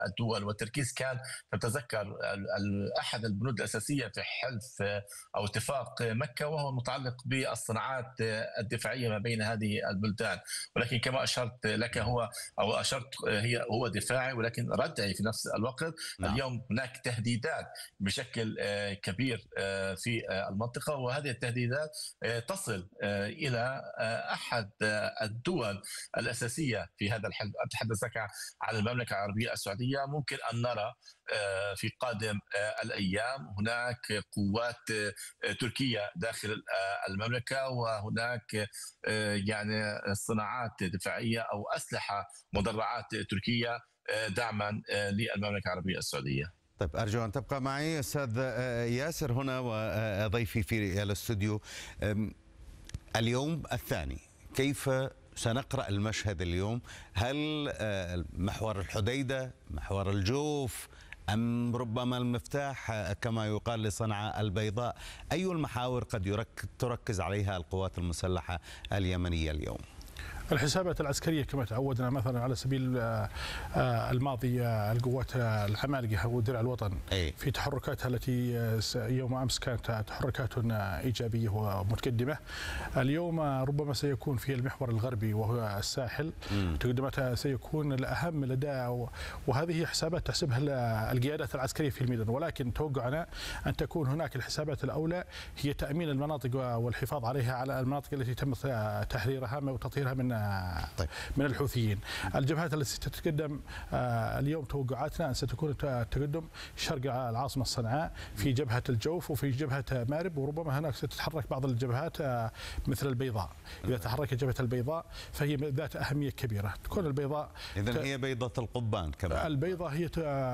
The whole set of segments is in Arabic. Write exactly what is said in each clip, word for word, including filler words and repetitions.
الدول، والتركيز كان تتذكر أحد البنود الأساسية في حلف أو اتفاق مكة، وهو متعلق بالصناعات الدفاعية ما بين هذه البلدان. ولكن كما أشرت لك هو أو أشرت هي هو دفاعي ولكن ردعي في نفس الوقت. نعم. اليوم هناك تهديدات بشكل كبير في المنطقة، وهذه التهديدات تصل إلى أحد الدول الأساسية في هذا الحلف. أتحدث لك عن المملكة العربية السعودية. ممكن أن نرى في قادم الأيام هناك قوات تركية داخل المملكة، وهناك يعني صناعات دفاعية أو أسلحة مدرعات تركية دعما للمملكة العربية السعودية. طيب أرجو أن تبقى معي أستاذ ياسر هنا وضيفي في الاستوديو. اليوم الثاني، كيف سنقرأ المشهد اليوم؟ هل محور الحديدة، محور الجوف، أم ربما المفتاح كما يقال لصنعاء البيضاء؟ أي المحاور قد تركز عليها القوات المسلحة اليمنية اليوم؟ الحسابات العسكرية كما تعودنا، مثلا على سبيل الماضي القوات العمالقة ودرع الوطن في تحركاتها التي يوم أمس كانت تحركات إيجابية ومتقدمة. اليوم ربما سيكون في المحور الغربي وهو الساحل تقدمتها سيكون الأهم لدى، وهذه حسابات تحسبها القيادات العسكرية في الميدان. ولكن توقعنا أن تكون هناك الحسابات الأولى هي تأمين المناطق والحفاظ عليها على المناطق التي تم تحريرها وتطهيرها من طيب. من الحوثيين. الجبهات التي تتقدم اليوم توقعاتنا أن ستكون التقدم شرق العاصمة صنعاء في جبهة الجوف وفي جبهة مارب، وربما هناك ستتحرك بعض الجبهات مثل البيضاء. إذا تحركت جبهة البيضاء فهي ذات أهمية كبيرة. تكون البيضاء إذن هي بيضة القبان كمان. البيضاء هي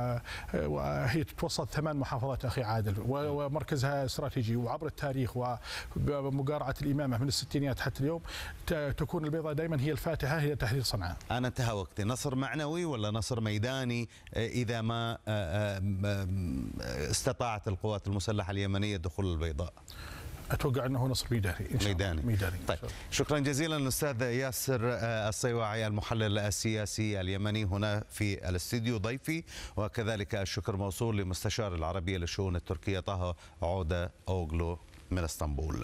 هي تتوسط ثمان محافظات أخي عادل، ومركزها استراتيجي، وعبر التاريخ ومقارعة الإمامة من الستينيات حتى اليوم تكون البيضاء دائما هي الفاتحة هي تحرير صنعاء. أنا انتهى وقتي. نصر معنوي ولا نصر ميداني إذا ما استطاعت القوات المسلحة اليمنية دخول البيضاء؟ أتوقع أنه نصر ميداني إن شاء ميداني. الله. ميداني. طيب شكرا جزيلا الأستاذ ياسر الصيواعي المحلل السياسي اليمني هنا في الاستديو ضيفي، وكذلك الشكر موصول لمستشار العربية للشؤون التركية طه عودة أوغلو من اسطنبول.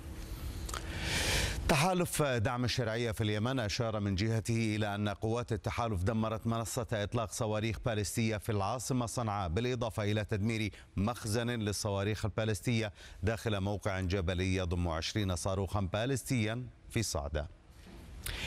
تحالف دعم الشرعية في اليمن أشار من جهته إلى أن قوات التحالف دمرت منصة إطلاق صواريخ باليستية في العاصمة صنعاء، بالإضافة إلى تدمير مخزن للصواريخ الباليستية داخل موقع جبلي يضم عشرين صاروخا باليستيا في صعدة.